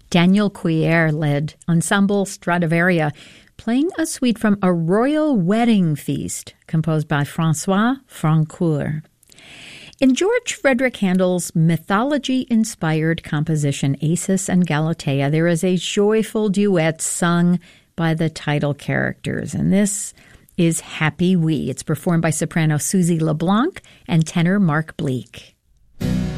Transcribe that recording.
Daniel Cuillier led Ensemble Stradivaria, playing a suite from A Royal Wedding Feast, composed by François Francoeur. In George Frederick Handel's mythology-inspired composition Acis and Galatea, there is a joyful duet sung by the title characters, and this is Happy We. It's performed by soprano Susie LeBlanc and tenor Mark Bleek.